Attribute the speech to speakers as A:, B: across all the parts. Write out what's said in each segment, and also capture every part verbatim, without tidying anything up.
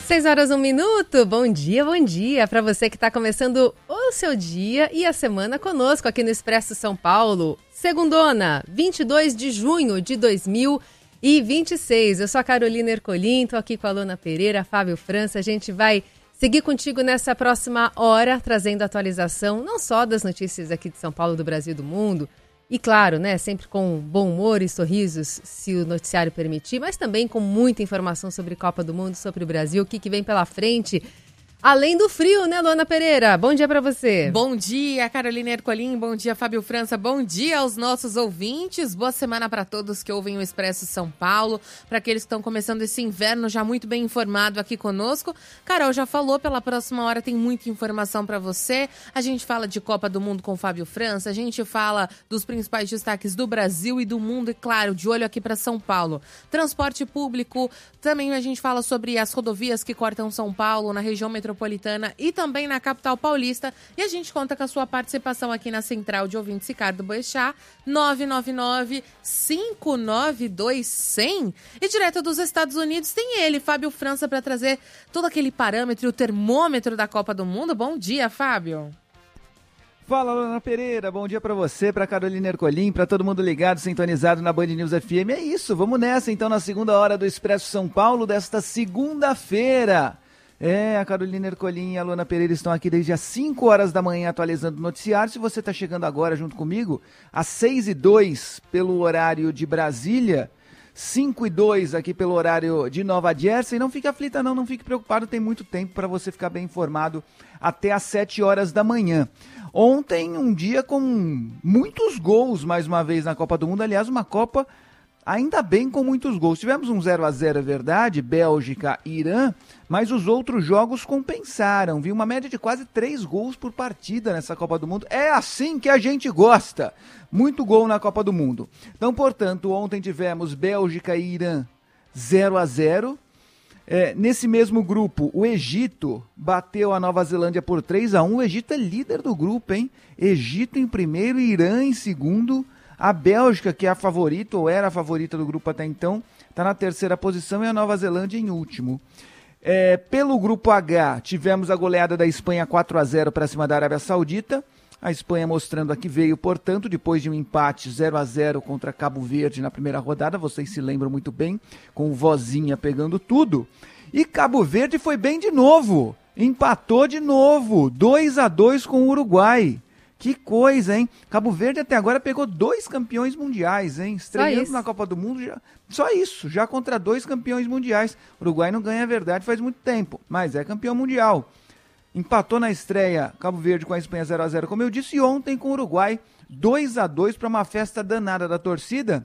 A: seis horas, um minuto. Bom dia, bom dia para você que está começando o seu dia e a semana conosco aqui no Expresso São Paulo. Segundona, vinte e dois de junho de dois mil e vinte e seis. Eu sou a Carolina Ercolim, estou aqui com a Luana Pereira, Fábio França. A gente vai seguir contigo nessa próxima hora, trazendo atualização não só das notícias aqui de São Paulo, do Brasil e do mundo, e claro, né, sempre com bom humor e sorrisos, se o noticiário permitir, mas também com muita informação sobre Copa do Mundo, sobre o Brasil, o que, que vem pela frente. Além do frio, né, Luana Pereira? Bom dia para você.
B: Bom dia, Carolina Ercolim. Bom dia, Fábio França. Bom dia aos nossos ouvintes. Boa semana para todos que ouvem o Expresso São Paulo. Para aqueles que estão começando esse inverno já muito bem informado aqui conosco. Carol já falou, pela próxima hora tem muita informação para você. A gente fala de Copa do Mundo com o Fábio França. A gente fala dos principais destaques do Brasil e do mundo. E claro, de olho aqui para São Paulo. Transporte público. Também a gente fala sobre as rodovias que cortam São Paulo na região metropolitana. Metropolitana e também na capital paulista. E a gente conta com a sua participação aqui na Central de Ouvintes Ricardo Boechat, nove nove nove, cinco nove dois, zero zero. E direto dos Estados Unidos tem ele, Fábio França, para trazer todo aquele parâmetro e o termômetro da Copa do Mundo. Bom dia, Fábio.
C: Fala, Luana Pereira, bom dia pra você, pra Carolina Ercolim, pra todo mundo ligado, sintonizado na Band News F M. É isso, vamos nessa então na segunda hora do Expresso São Paulo desta segunda-feira. É, a Carolina Ercolim e a Luana Pereira estão aqui desde as cinco horas da manhã atualizando o noticiário. Se você está chegando agora junto comigo, às seis e dois pelo horário de Brasília, cinco e dois aqui pelo horário de Nova Jersey. Não fique aflita não, não fique preocupado, tem muito tempo para você ficar bem informado até às sete horas da manhã. Ontem, um dia com muitos gols mais uma vez na Copa do Mundo, aliás, uma Copa ainda bem com muitos gols. Tivemos um zero a zero, é verdade, Bélgica e Irã, mas os outros jogos compensaram, viu? Uma média de quase três gols por partida nessa Copa do Mundo. É assim que a gente gosta. Muito gol na Copa do Mundo. Então, portanto, ontem tivemos Bélgica e Irã zero a zero. É, nesse mesmo grupo, o Egito bateu a Nova Zelândia por três a um. O Egito é líder do grupo, hein? Egito em primeiro e Irã em segundo. A Bélgica, que é a favorita, ou era a favorita do grupo até então, está na terceira posição e a Nova Zelândia em último. É, pelo grupo H, tivemos a goleada da Espanha quatro a zero para cima da Arábia Saudita. A Espanha mostrando a que veio, portanto, depois de um empate zero a zero contra Cabo Verde na primeira rodada. Vocês se lembram muito bem, com o Vozinha pegando tudo. E Cabo Verde foi bem de novo, empatou de novo, dois a dois com o Uruguai. Que coisa, hein? Cabo Verde até agora pegou dois campeões mundiais, hein? Estreando na Copa do Mundo, já... só isso, já contra dois campeões mundiais. O Uruguai não ganha a verdade faz muito tempo, mas é campeão mundial. Empatou na estreia Cabo Verde com a Espanha zero a zero, como eu disse, e ontem com o Uruguai dois a dois para uma festa danada da torcida.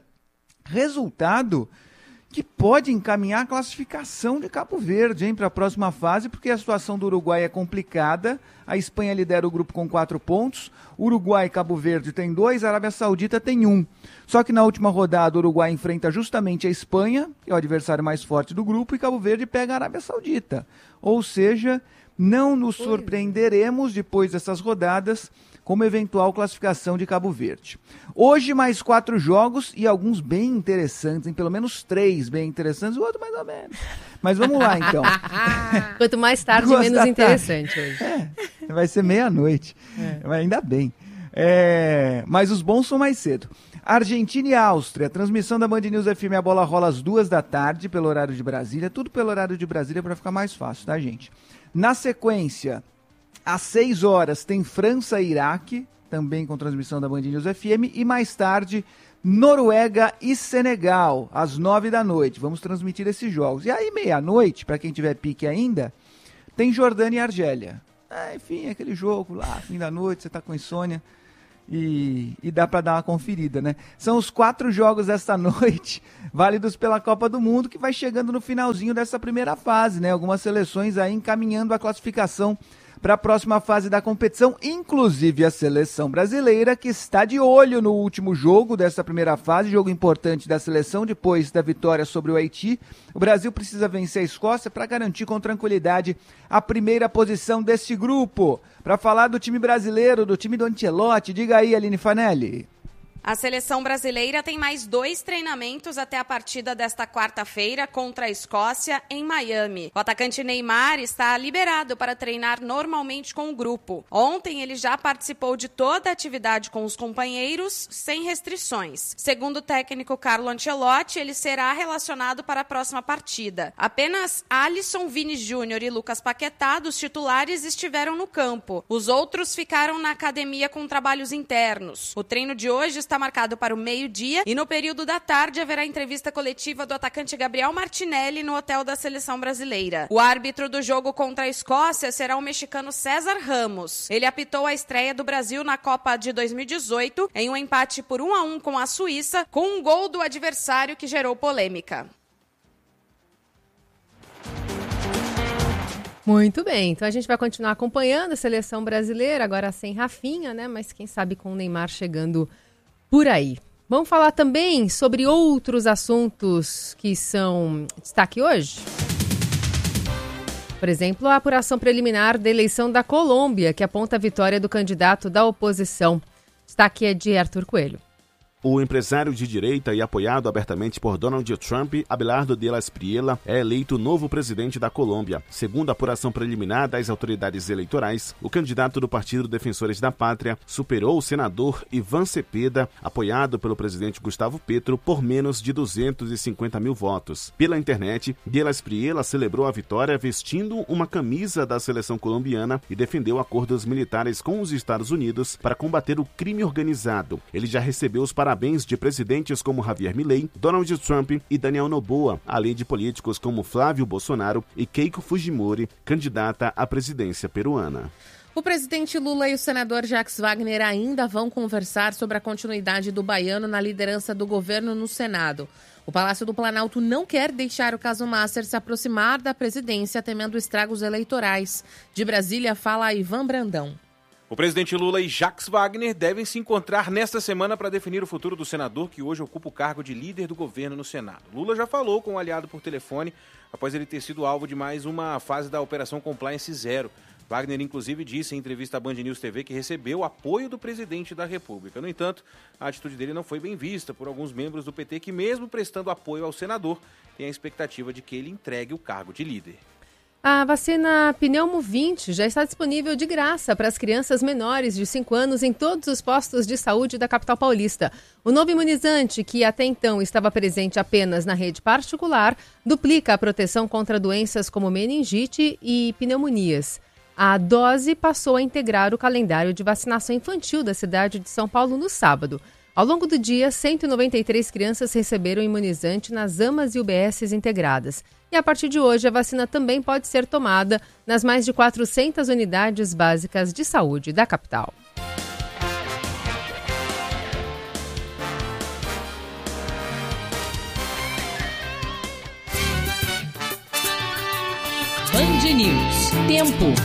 C: Resultado que pode encaminhar a classificação de Cabo Verde, hein, para a próxima fase, porque a situação do Uruguai é complicada. A Espanha lidera o grupo com quatro pontos, Uruguai e Cabo Verde tem dois, a Arábia Saudita tem um. Só que na última rodada o Uruguai enfrenta justamente a Espanha, que é o adversário mais forte do grupo, e Cabo Verde pega a Arábia Saudita. Ou seja, não nos surpreenderemos depois dessas rodadas como eventual classificação de Cabo Verde. Hoje mais quatro jogos e alguns bem interessantes, hein? Pelo menos três bem interessantes, o outro mais ou menos. Mas vamos lá então.
A: Quanto mais tarde,
C: Duas
A: menos
C: da
A: interessante
C: tarde.
A: hoje.
C: É, vai ser meia-noite, é. Mas ainda bem. É, mas os bons são mais cedo. Argentina e Áustria, transmissão da Band News F M, a bola rola às duas da tarde pelo horário de Brasília, tudo pelo horário de Brasília para ficar mais fácil, tá, gente? Na sequência, às seis horas tem França e Iraque, também com transmissão da Band News F M, e mais tarde Noruega e Senegal, às nove da noite. Vamos transmitir esses jogos. E aí, meia-noite, para quem tiver pique ainda, tem Jordânia e Argélia. É, enfim, aquele jogo lá, fim da noite, você tá com insônia e, e dá para dar uma conferida, né? São os quatro jogos desta noite, válidos pela Copa do Mundo, que vai chegando no finalzinho dessa primeira fase, né? Algumas seleções aí encaminhando a classificação para a próxima fase da competição, inclusive a seleção brasileira, que está de olho no último jogo dessa primeira fase, jogo importante da seleção depois da vitória sobre o Haiti. O Brasil precisa vencer a Escócia para garantir com tranquilidade a primeira posição desse grupo. Para falar do time brasileiro, do time do Ancelotti, diga aí, Aline Fanelli.
D: A seleção brasileira tem mais dois treinamentos até a partida desta quarta-feira contra a Escócia, em Miami. O atacante Neymar está liberado para treinar normalmente com o grupo. Ontem ele já participou de toda a atividade com os companheiros, sem restrições. Segundo o técnico Carlo Ancelotti, ele será relacionado para a próxima partida. Apenas Alisson, Vini Júnior e Lucas Paquetá, dos titulares, estiveram no campo. Os outros ficaram na academia com trabalhos internos. O treino de hoje está marcado para o meio-dia e no período da tarde haverá entrevista coletiva do atacante Gabriel Martinelli no hotel da seleção brasileira. O árbitro do jogo contra a Escócia será o mexicano César Ramos. Ele apitou a estreia do Brasil na Copa de dois mil e dezoito em um empate por um a um com a Suíça, com um gol do adversário que gerou polêmica.
A: Muito bem, então a gente vai continuar acompanhando a seleção brasileira, agora sem Rafinha, né? Mas quem sabe com o Neymar chegando por aí. Vamos falar também sobre outros assuntos que são destaque hoje? Por exemplo, a apuração preliminar da eleição da Colômbia, que aponta a vitória do candidato da oposição. Destaque é de Arthur Coelho.
E: O empresário de direita e apoiado abertamente por Donald Trump, Abelardo de la Espriella, é eleito novo presidente da Colômbia. Segundo a apuração preliminar das autoridades eleitorais, o candidato do Partido Defensores da Pátria superou o senador Ivan Cepeda, apoiado pelo presidente Gustavo Petro, por menos de duzentos e cinquenta mil votos. Pela internet, de la Espriella celebrou a vitória vestindo uma camisa da seleção colombiana e defendeu acordos militares com os Estados Unidos para combater o crime organizado. Ele já recebeu os parabéns Parabéns de presidentes como Javier Milei, Donald Trump e Daniel Noboa, além de políticos como Flávio Bolsonaro e Keiko Fujimori, candidata à presidência peruana.
B: O presidente Lula e o senador Jacques Wagner ainda vão conversar sobre a continuidade do baiano na liderança do governo no Senado. O Palácio do Planalto não quer deixar o caso Master se aproximar da presidência, temendo estragos eleitorais. De Brasília, fala Ivan Brandão.
F: O presidente Lula e Jacques Wagner devem se encontrar nesta semana para definir o futuro do senador que hoje ocupa o cargo de líder do governo no Senado. Lula já falou com o aliado por telefone após ele ter sido alvo de mais uma fase da Operação Compliance Zero. Wagner, inclusive, disse em entrevista à Band News T V que recebeu o apoio do presidente da República. No entanto, a atitude dele não foi bem vista por alguns membros do P T que, mesmo prestando apoio ao senador, têm a expectativa de que ele entregue o cargo de líder.
A: A vacina Pneumovinte já está disponível de graça para as crianças menores de cinco anos em todos os postos de saúde da capital paulista. O novo imunizante, que até então estava presente apenas na rede particular, duplica a proteção contra doenças como meningite e pneumonias. A dose passou a integrar o calendário de vacinação infantil da cidade de São Paulo no sábado. Ao longo do dia, cento e noventa e três crianças receberam imunizante nas AMAs e U B S integradas. E a partir de hoje, a vacina também pode ser tomada nas mais de quatrocentas unidades básicas de saúde da capital.
G: Band News. Tempo.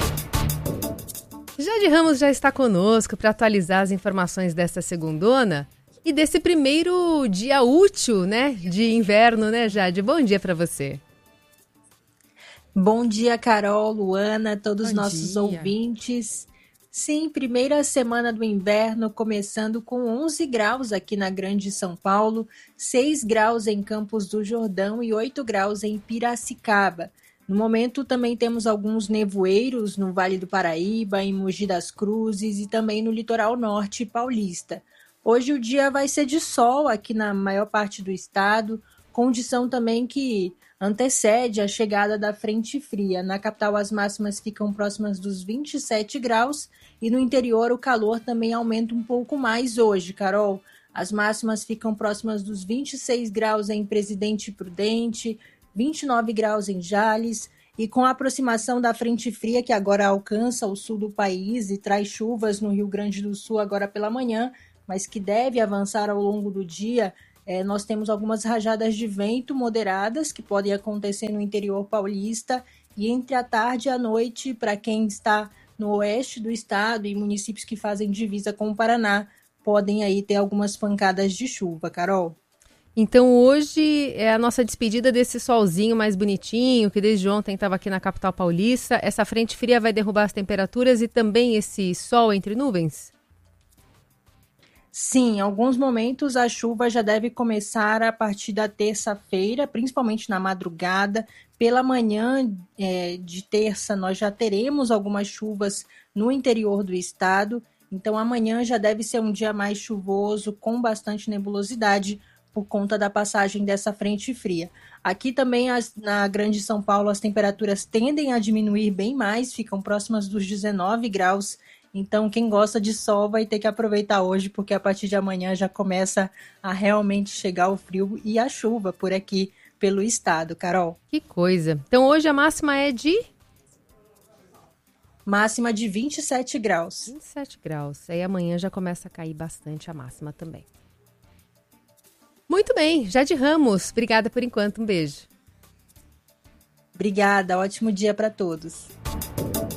A: Jade Ramos já está conosco para atualizar as informações desta segundona e desse primeiro dia útil, né, de inverno, né, Jade? Bom dia para você.
H: Bom dia, Carol, Luana, todos os nossos
B: dia.
H: ouvintes. Sim, primeira semana do inverno, começando com onze graus aqui na Grande São Paulo, seis graus em Campos do Jordão e oito graus em Piracicaba. No momento, também temos alguns nevoeiros no Vale do Paraíba, em Mogi das Cruzes e também no litoral norte paulista. Hoje o dia vai ser de sol aqui na maior parte do estado, condição também que antecede a chegada da frente fria. Na capital, as máximas ficam próximas dos vinte e sete graus e no interior o calor também aumenta um pouco mais hoje, Carol. As máximas ficam próximas dos vinte e seis graus em Presidente Prudente, vinte e nove graus em Jales, e com a aproximação da frente fria que agora alcança o sul do país e traz chuvas no Rio Grande do Sul agora pela manhã, mas que deve avançar ao longo do dia, é, nós temos algumas rajadas de vento moderadas que podem acontecer no interior paulista e entre a tarde e a noite, para quem está no oeste do estado e municípios que fazem divisa com o Paraná, podem aí ter algumas pancadas de chuva, Carol.
A: Então hoje é a nossa despedida desse solzinho mais bonitinho, que desde ontem estava aqui na capital paulista. Essa frente fria vai derrubar as temperaturas e também esse sol entre nuvens?
H: Sim, em alguns momentos a chuva já deve começar a partir da terça-feira, principalmente na madrugada. Pela manhã é, de terça nós já teremos algumas chuvas no interior do estado, então amanhã já deve ser um dia mais chuvoso, com bastante nebulosidade, por conta da passagem dessa frente fria. Aqui também as, na Grande São Paulo as temperaturas tendem a diminuir bem mais, ficam próximas dos dezenove graus, então quem gosta de sol vai ter que aproveitar hoje, porque a partir de amanhã já começa a realmente chegar o frio e a chuva por aqui pelo estado, Carol.
A: Que coisa. Então hoje a máxima é de?
H: Máxima de vinte e sete graus.
A: vinte e sete graus. Aí amanhã já começa a cair bastante a máxima também. Muito bem, Jade Ramos, obrigada por enquanto, um beijo.
H: Obrigada, ótimo dia para todos.